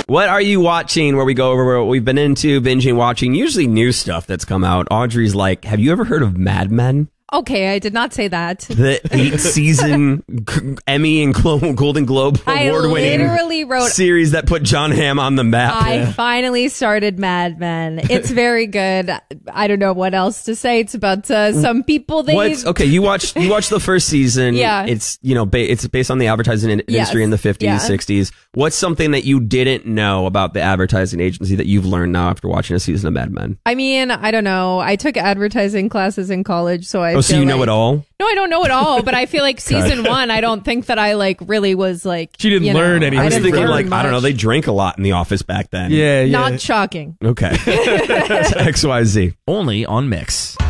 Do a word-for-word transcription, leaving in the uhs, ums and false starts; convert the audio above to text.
What are you watching? Where we go over what we've been into, binging, watching, usually new stuff that's come out. Audrey's like, have you ever heard of Mad Men? Okay, I did not say that. The eight-season Emmy and Golden Globe award-winning literally wrote, series that put John Hamm on the map. I yeah. finally started Mad Men. It's very good. I don't know what else to say. It's about uh, some people. They What's, okay, you watched you watched the first season. Yeah. It's you know ba- it's based on the advertising in- industry Yes. in the fifties, Yeah. sixties. What's something that you didn't know about the advertising agency that you've learned now after watching a season of Mad Men? I mean, I don't know. I took advertising classes in college, so I Oh, so feel you know like, it all? No, I don't know it all, but I feel like season one, I don't think that I like really was like. She didn't you know, learn anything. I was didn't thinking learn like I don't know. much. They drank a lot in the office back then. Yeah, yeah. Not shocking. Okay. X Y Z. Only on Mix.